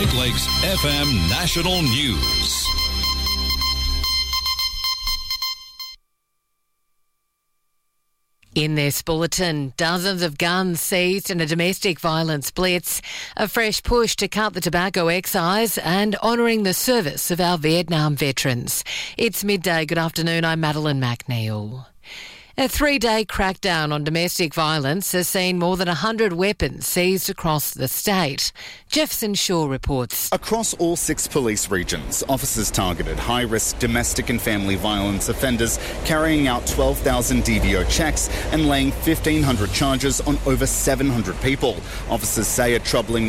Great Lakes FM National News. In this bulletin, dozens of guns seized in a domestic violence blitz, a fresh push to cut the tobacco excise and honouring the service of our Vietnam veterans. It's midday. Good afternoon, I'm Madeline McNeil. A 3-day crackdown on domestic violence has seen more than 100 weapons seized across the state. Jefferson Shaw reports. Across all 6 police regions, officers targeted high-risk domestic and family violence offenders, carrying out 12,000 DVO checks and laying 1,500 charges on over 700 people. Officers say a troubling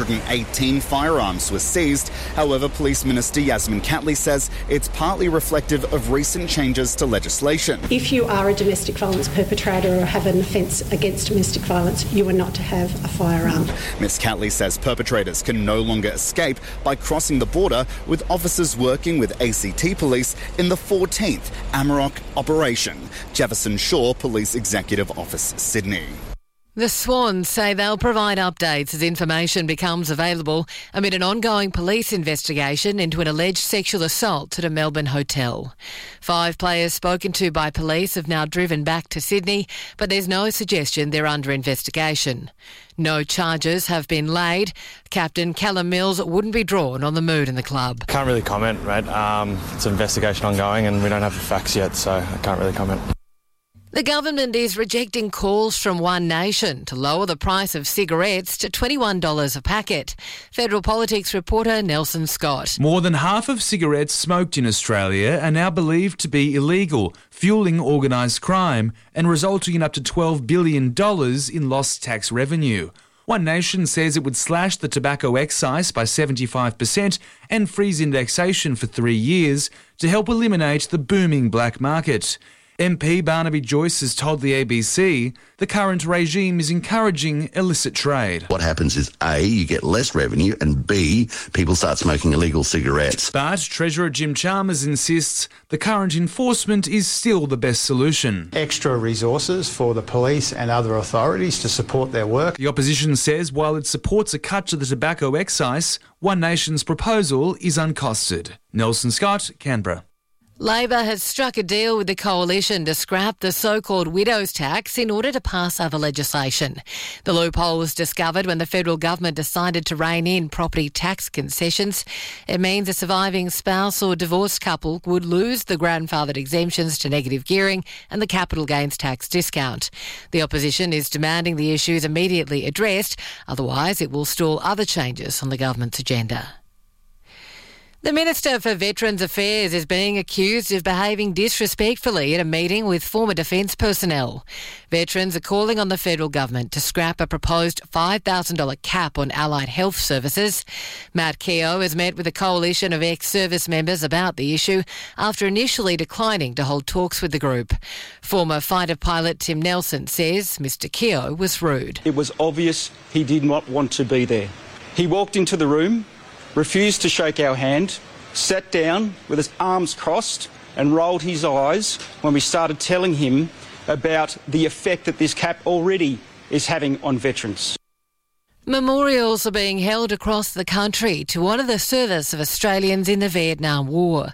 118 firearms were seized. However, Police Minister Yasmin Catley says it's partly reflective of recent changes to legislation. If you are a domestic violence perpetrator or have an offence against domestic violence, you are not to have a firearm. Ms Catley says perpetrators can no longer escape by crossing the border, with officers working with ACT Police in the 14th Amarok operation. Jefferson Shaw, Police Executive Office, Sydney. The Swans say they'll provide updates as information becomes available amid an ongoing police investigation into an alleged sexual assault at a Melbourne hotel. 5 players spoken to by police have now driven back to Sydney, but there's no suggestion they're under investigation. No charges have been laid. Captain Callum Mills wouldn't be drawn on the mood in the club. Can't really comment, mate. It's an investigation ongoing and we don't have the facts yet, so I can't really comment. The government is rejecting calls from One Nation to lower the price of cigarettes to $21 a packet. Federal Politics reporter Nelson Scott. More than half of cigarettes smoked in Australia are now believed to be illegal, fueling organised crime and resulting in up to $12 billion in lost tax revenue. One Nation says it would slash the tobacco excise by 75% and freeze indexation for 3 years to help eliminate the booming black market. MP Barnaby Joyce has told the ABC the current regime is encouraging illicit trade. What happens is A, you get less revenue, and B, people start smoking illegal cigarettes. But Treasurer Jim Chalmers insists the current enforcement is still the best solution. Extra resources for the police and other authorities to support their work. The opposition says while it supports a cut to the tobacco excise, One Nation's proposal is uncosted. Nelson Scott, Canberra. Labor has struck a deal with the Coalition to scrap the so-called widow's tax in order to pass other legislation. The loophole was discovered when the federal government decided to rein in property tax concessions. It means a surviving spouse or divorced couple would lose the grandfathered exemptions to negative gearing and the capital gains tax discount. The opposition is demanding the issues immediately addressed, otherwise it will stall other changes on the government's agenda. The Minister for Veterans Affairs is being accused of behaving disrespectfully at a meeting with former defence personnel. Veterans are calling on the federal government to scrap a proposed $5,000 cap on allied health services. Matt Keogh has met with a coalition of ex-service members about the issue after initially declining to hold talks with the group. Former fighter pilot Tim Nelson says Mr Keogh was rude. It was obvious he did not want to be there. He walked into the room, refused to shake our hand, sat down with his arms crossed and rolled his eyes when we started telling him about the effect that this cap already is having on veterans. Memorials are being held across the country to honour the service of Australians in the Vietnam War.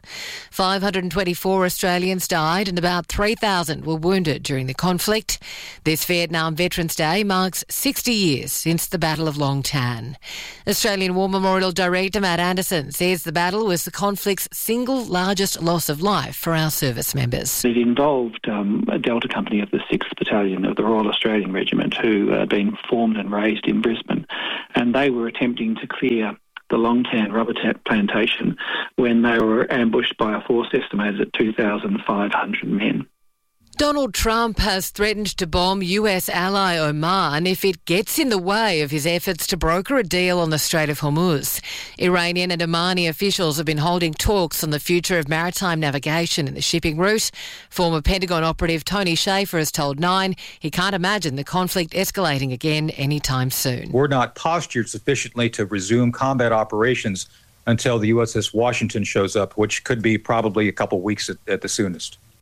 524 Australians died and about 3,000 were wounded during the conflict. This Vietnam Veterans Day marks 60 years since the Battle of Long Tan. Australian War Memorial Director Matt Anderson says the battle was the conflict's single largest loss of life for our service members. It involved a Delta Company of the 6th Battalion of the Royal Australian Regiment who had been formed and raised in Brisbane. And they were attempting to clear the Long Tan rubber plantation when they were ambushed by a force estimated at 2,500 men. Donald Trump has threatened to bomb US ally Oman if it gets in the way of his efforts to broker a deal on the Strait of Hormuz. Iranian and Omani officials have been holding talks on the future of maritime navigation in the shipping route. Former Pentagon operative Tony Shaffer has told Nine he can't imagine the conflict escalating again anytime soon. We're not postured sufficiently to resume combat operations until the USS Washington shows up, which could be probably a couple weeks at the soonest.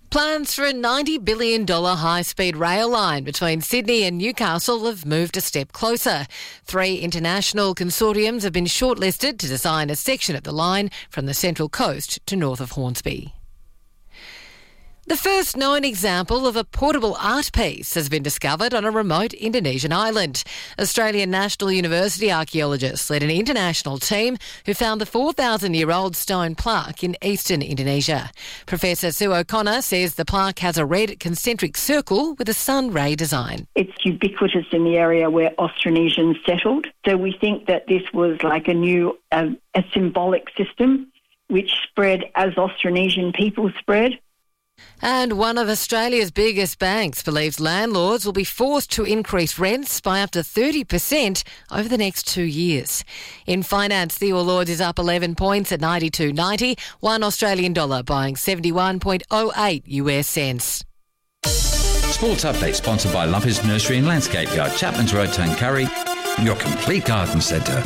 Plans for a $90 billion high-speed rail line between Sydney and Newcastle have moved a step closer. 3 international consortiums have been shortlisted to design a section of the line from the Central Coast to north of Hornsby. The first known example of a portable art piece has been discovered on a remote Indonesian island. Australian National University archaeologists led an international team who found the 4,000-year-old stone plaque in eastern Indonesia. Professor Sue O'Connor says the plaque has a red concentric circle with a sun ray design. It's ubiquitous in the area where Austronesians settled. So we think that this was like a symbolic system which spread as Austronesian people spread. And one of Australia's biggest banks believes landlords will be forced to increase rents by up to 30% over the next 2 years. In finance, the All Ords is up 11 points at 92.90, $1 Australian dollar buying 71.08 US cents. Sports Update sponsored by Lumpy's Nursery and Landscape Yard, Chapman's Road, Tuncurry, your complete garden centre.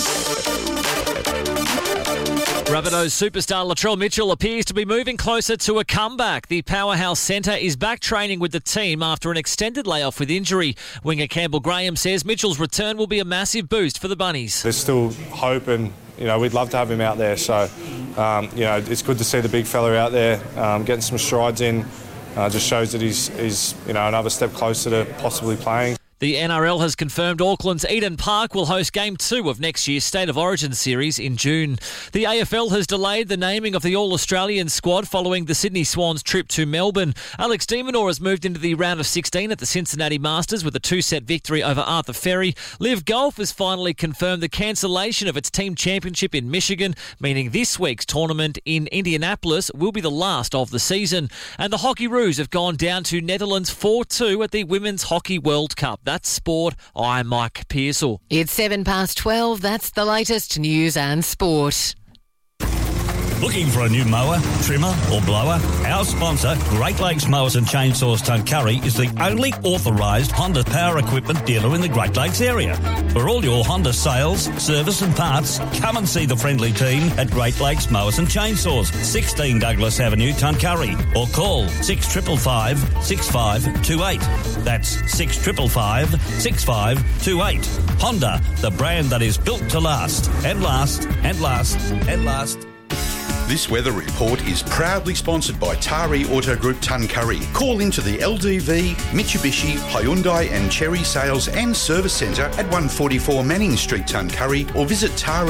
Rabbitohs superstar Latrell Mitchell appears to be moving closer to a comeback. The Powerhouse centre is back training with the team after an extended layoff with injury. Winger Campbell Graham says Mitchell's return will be a massive boost for the Bunnies. There's still hope and, we'd love to have him out there. So, it's good to see the big fella out there getting some strides in. Just shows that he's another step closer to possibly playing. The NRL has confirmed Auckland's Eden Park will host Game 2 of next year's State of Origin series in June. The AFL has delayed the naming of the All-Australian squad following the Sydney Swans trip to Melbourne. Alex de Minaur has moved into the round of 16 at the Cincinnati Masters with a 2-set victory over Arthur Ferry. Liv Golf has finally confirmed the cancellation of its team championship in Michigan, meaning this week's tournament in Indianapolis will be the last of the season. And the Hockeyroos have gone down to Netherlands 4-2 at the Women's Hockey World Cup. That's sport. I'm Mike Pearsall. It's 12:07. That's the latest news and sport. Looking for a new mower, trimmer or blower? Our sponsor, Great Lakes Mowers and Chainsaws Tuncurry, is the only authorised Honda power equipment dealer in the Great Lakes area. For all your Honda sales, service and parts, come and see the friendly team at Great Lakes Mowers and Chainsaws, 16 Douglas Avenue, Tuncurry, or call 6555 6528. That's 6555 6528. Honda, the brand that is built to last and last and last and last. This weather report is proudly sponsored by Tari Auto Group Tuncurry. Call into the LDV, Mitsubishi, Hyundai and Cherry Sales and Service Centre at 144 Manning Street, Tuncurry, or visit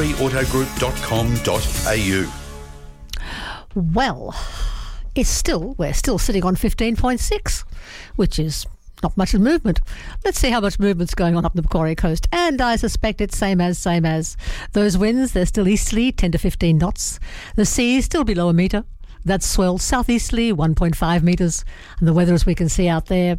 tariautogroup.com.au. Well, we're still sitting on 15.6, which is not much movement. Let's see how much movement's going on up the Macquarie Coast. And I suspect it's same as. Those winds, they're still easterly, 10 to 15 knots. The sea is still below a metre. That's swelled southeasterly, 1.5 metres. And the weather, as we can see out there,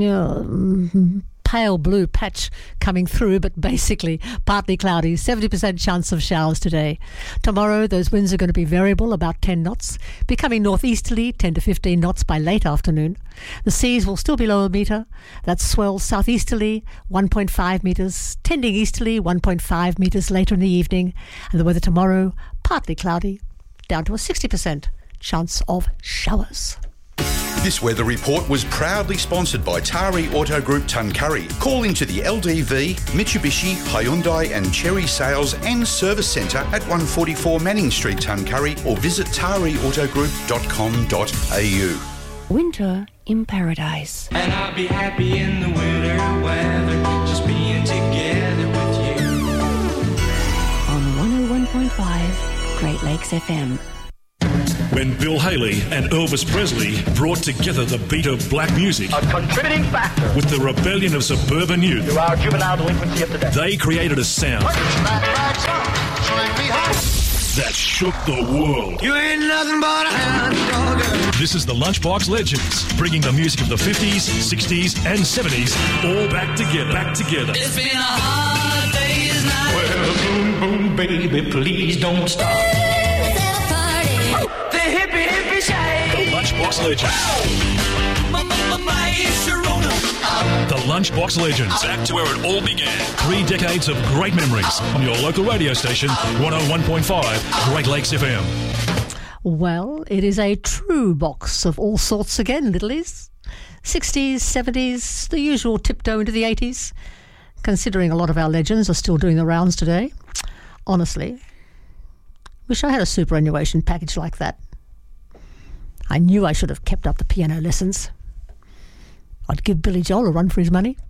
pale blue patch coming through, but basically partly cloudy, 70% chance of showers today. Tomorrow, those winds are going to be variable, about 10 knots, becoming northeasterly, 10 to 15 knots by late afternoon. The seas will still be below a metre. That's swell southeasterly, 1.5 metres, tending easterly, 1.5 metres later in the evening. And the weather tomorrow, partly cloudy, down to a 60% chance of showers. This weather report was proudly sponsored by Tari Auto Group Tuncurry. Call into the LDV, Mitsubishi, Hyundai and Cherry Sales and Service Centre at 144 Manning Street, Tuncurry, or visit tariautogroup.com.au. Winter in Paradise. And I'll be happy in the winter weather, just being together with you. On 101.5 Great Lakes FM. When Bill Haley and Elvis Presley brought together the beat of black music, a contributing factor, with the rebellion of suburban youth, to our juvenile delinquency of today, they created a sound that shook the world. You ain't nothing but a hound dog. This is the Lunchbox Legends, bringing the music of the 50s, 60s and 70s all back together. It's been a hard day's night. Well, boom, boom, baby, please don't stop. The hippie shade. The Lunchbox Legends. The Lunchbox Legends. Back to where it all began. 3 decades of great memories on your local radio station, 101.5 Great Lakes FM. Well, it is a true box of all sorts again, Littlies. 60s, 70s, the usual tiptoe into the 80s. Considering a lot of our legends are still doing the rounds today. Honestly, wish I had a superannuation package like that. I knew I should have kept up the piano lessons. I'd give Billy Joel a run for his money.